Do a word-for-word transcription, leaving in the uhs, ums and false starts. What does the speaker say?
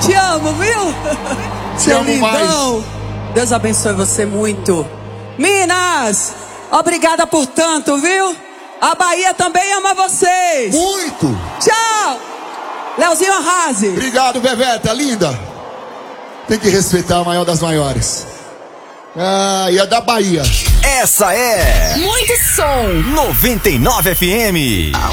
Te amo, viu? Te amo lindão. mais. Deus abençoe você muito. Minas, obrigada por tanto, viu? A Bahia também ama vocês. Muito. Tchau. Leozinho Arrase. Obrigado, Beveta, linda. Tem que respeitar a maior das maiores. Ah, e a da Bahia. Essa é Muito som. noventa e nove F M.